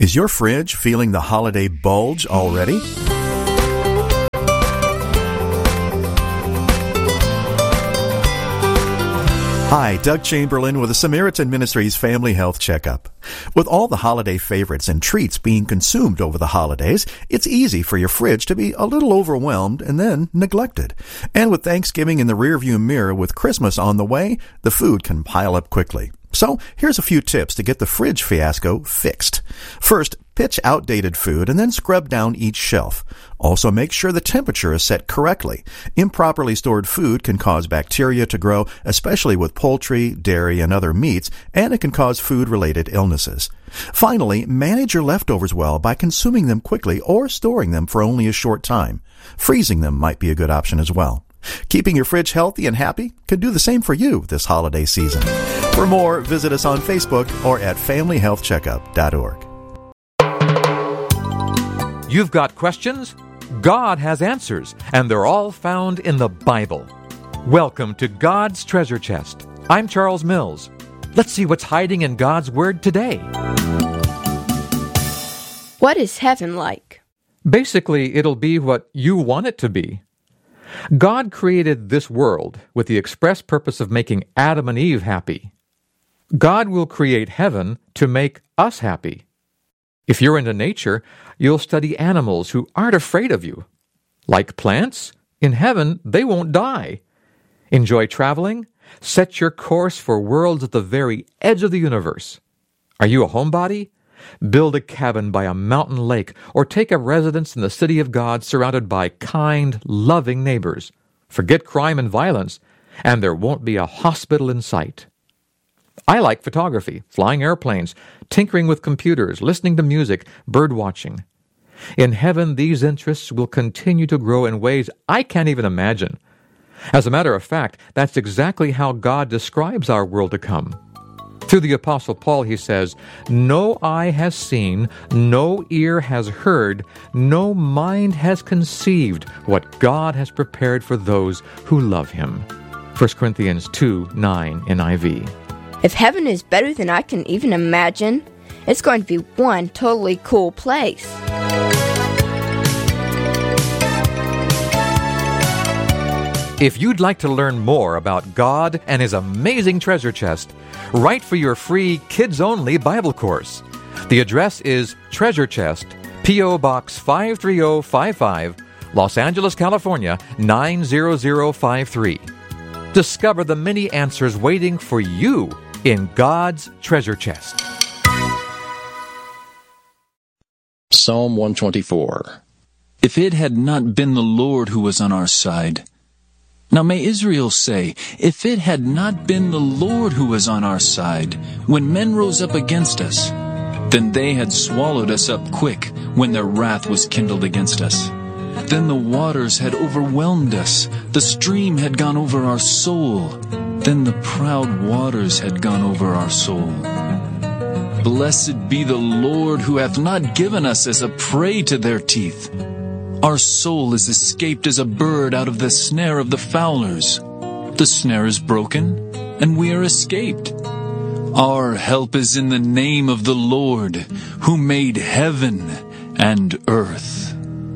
Is your fridge feeling the holiday bulge already? Hi, Doug Chamberlain with the Samaritan Ministries Family Health Checkup. With all the holiday favorites and treats being consumed over the holidays, it's easy for your fridge to be a little overwhelmed and then neglected. And with Thanksgiving in the rearview mirror with Christmas on the way, the food can pile up quickly. So here's a few tips to get the fridge fiasco fixed. First, pitch outdated food and then scrub down each shelf. Also make sure the temperature is set correctly. Improperly stored food can cause bacteria to grow, especially with poultry, dairy, and other meats, and it can cause food-related illnesses. Finally, manage your leftovers well by consuming them quickly or storing them for only a short time. Freezing them might be a good option as well. Keeping your fridge healthy and happy could do the same for you this holiday season. For more, visit us on Facebook or at familyhealthcheckup.org. You've got questions? God has answers, and they're all found in the Bible. Welcome to God's Treasure Chest. I'm Charles Mills. Let's see what's hiding in God's Word today. What is heaven like? Basically, it'll be what you want it to be. God created this world with the express purpose of making Adam and Eve happy. God will create heaven to make us happy. If you're into nature, you'll study animals who aren't afraid of you. Like plants, in heaven they won't die. Enjoy traveling? Set your course for worlds at the very edge of the universe. Are you a homebody? Build a cabin by a mountain lake, or take up residence in the city of God surrounded by kind, loving neighbors. Forget crime and violence, and there won't be a hospital in sight. I like photography, flying airplanes, tinkering with computers, listening to music, bird watching. In heaven, these interests will continue to grow in ways I can't even imagine. As a matter of fact, that's exactly how God describes our world to come. Through the Apostle Paul, he says, "No eye has seen, no ear has heard, no mind has conceived what God has prepared for those who love Him." 1 Corinthians 2:9 NIV. If heaven is better than I can even imagine, it's going to be one totally cool place. If you'd like to learn more about God and His amazing treasure chest, write for your free kids-only Bible course. The address is Treasure Chest, P.O. Box 53055, Los Angeles, California, 90053. Discover the many answers waiting for you in God's treasure chest. Psalm 124. If it had not been the Lord who was on our side. Now may Israel say, if it had not been the Lord who was on our side, when men rose up against us, then they had swallowed us up quick when their wrath was kindled against us. Then the waters had overwhelmed us, the stream had gone over our soul, then the proud waters had gone over our soul. Blessed be the Lord who hath not given us as a prey to their teeth. Our soul is escaped as a bird out of the snare of the fowlers. The snare is broken, and we are escaped. Our help is in the name of the Lord, who made heaven and earth.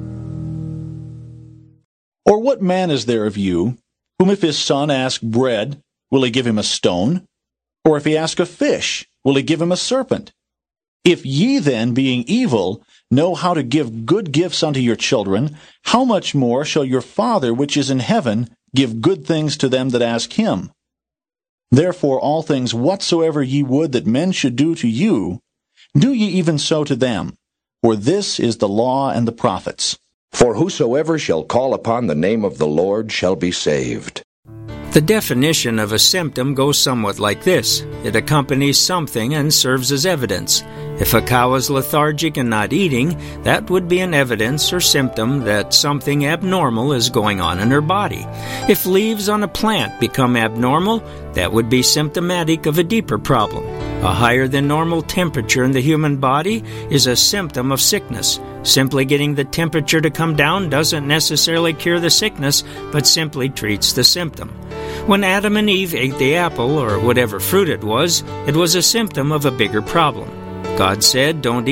Or what man is there of you, whom if his son ask bread, will he give him a stone? Or if he ask a fish, will he give him a serpent? If ye then, being evil, know how to give good gifts unto your children, how much more shall your Father which is in heaven give good things to them that ask him? Therefore all things whatsoever ye would that men should do to you, do ye even so to them. For this is the law and the prophets. For whosoever shall call upon the name of the Lord shall be saved. The definition of a symptom goes somewhat like this. It accompanies something and serves as evidence. If a cow is lethargic and not eating, that would be an evidence or symptom that something abnormal is going on in her body. If leaves on a plant become abnormal, that would be symptomatic of a deeper problem. A higher than normal temperature in the human body is a symptom of sickness. Simply getting the temperature to come down doesn't necessarily cure the sickness, but simply treats the symptom. When Adam and Eve ate the apple, or whatever fruit it was a symptom of a bigger problem. God said, "Don't eat,"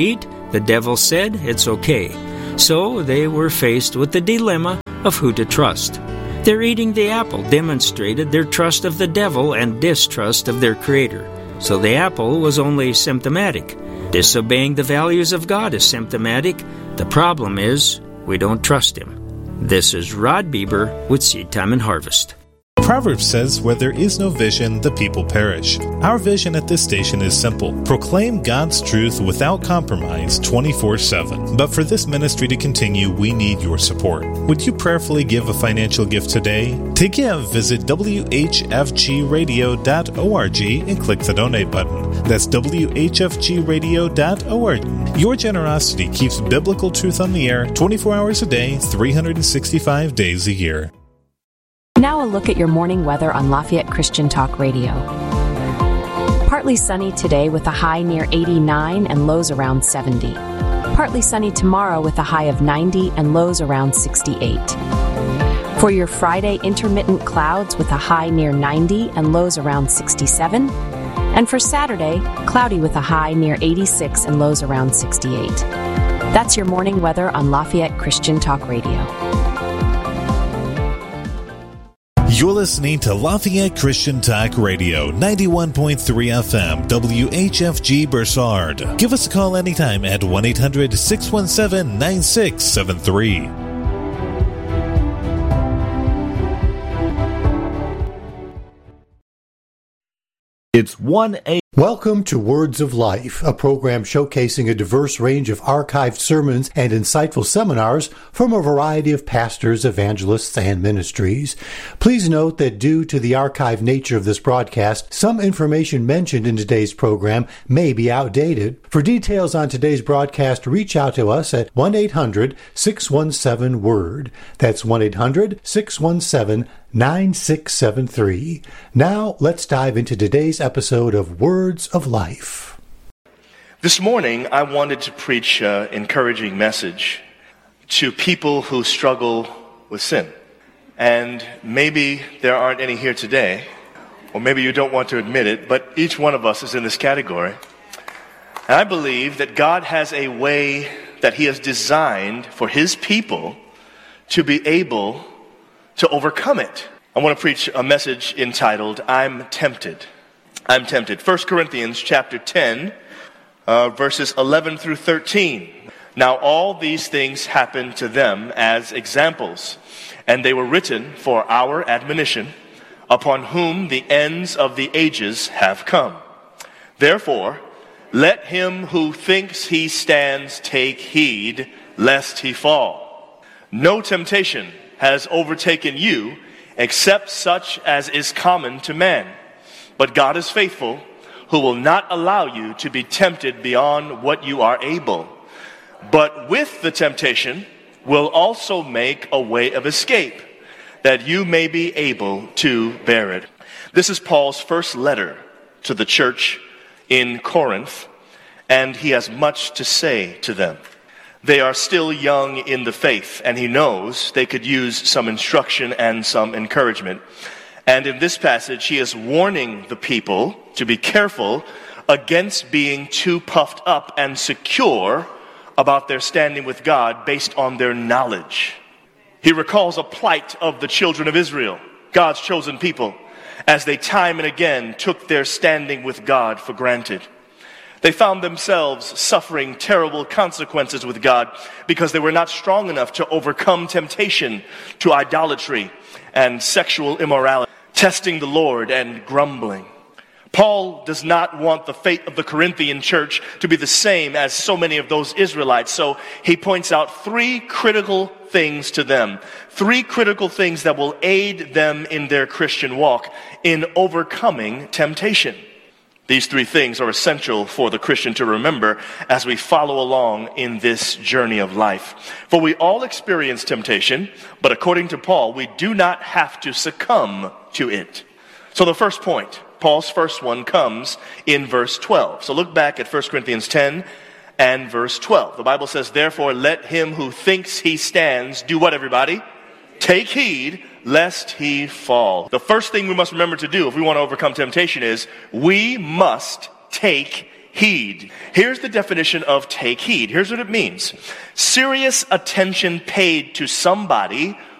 The devil said it's okay. So they were faced with the dilemma of who to trust. Their eating the apple demonstrated their trust of the devil and distrust of their Creator. So the apple was only symptomatic. Disobeying the values of God is symptomatic. The problem is we don't trust Him. This is Rod Bieber with Seed Time and Harvest. Proverbs says, where there is no vision, the people perish. Our vision at this station is simple. Proclaim God's truth without compromise 24/7. But for this ministry to continue, we need your support. Would you prayerfully give a financial gift today? To give, visit whfgradio.org and click the donate button. That's whfgradio.org. Your generosity keeps biblical truth on the air 24 hours a day, 365 days a year. Now a look at your morning weather on Lafayette Christian Talk Radio. Partly sunny today with a high near 89 and lows around 70. Partly sunny tomorrow with a high of 90 and lows around 68. For your Friday, intermittent clouds with a high near 90 and lows around 67. And for Saturday, cloudy with a high near 86 and lows around 68. That's your morning weather on Lafayette Christian Talk Radio. You're listening to Lafayette Christian Talk Radio, 91.3 FM, WHFG Bursard. Give us a call anytime at 1-800-617-9673. It's 1-8. Welcome to Words of Life, a program showcasing a diverse range of archived sermons and insightful seminars from a variety of pastors, evangelists, and ministries. Please note that due to the archived nature of this broadcast, some information mentioned in today's program may be outdated. For details on today's broadcast, reach out to us at 1-800-617-WORD. That's 1-800-617-9673. Now, let's dive into today's episode of Words of Life. This morning, I wanted to preach an encouraging message to people who struggle with sin. And maybe there aren't any here today, or maybe you don't want to admit it, but each one of us is in this category. And I believe that God has a way that He has designed for His people to be able to overcome it. I want to preach a message entitled, I'm Tempted. I'm tempted. 1 Corinthians chapter 10, verses 11 through 13. Now all these things happened to them as examples, and they were written for our admonition, upon whom the ends of the ages have come. Therefore, let him who thinks he stands take heed, lest he fall. No temptation has overtaken you, except such as is common to man. But God is faithful, who will not allow you to be tempted beyond what you are able. But with the temptation will also make a way of escape, that you may be able to bear it. This is Paul's first letter to the church in Corinth, and he has much to say to them. They are still young in the faith, and he knows they could use some instruction and some encouragement. And in this passage, he is warning the people to be careful against being too puffed up and secure about their standing with God based on their knowledge. He recalls a plight of the children of Israel, God's chosen people, as they time and again took their standing with God for granted. They found themselves suffering terrible consequences with God because they were not strong enough to overcome temptation to idolatry and sexual immorality, testing the Lord and grumbling. Paul does not want the fate of the Corinthian church to be the same as so many of those Israelites, so he points out three critical things to them. Three critical things that will aid them in their Christian walk in overcoming temptation. These three things are essential for the Christian to remember as we follow along in this journey of life. For we all experience temptation, but according to Paul, we do not have to succumb to it. So the first point, Paul's first one, comes in verse 12. So look back at 1 Corinthians 10 and verse 12. The Bible says, therefore let him who thinks he stands do what, everybody? Take heed lest he fall. The first thing we must remember to do if we want to overcome temptation is we must take heed. Here's the definition of take heed. Here's what it means. Serious attention paid to somebody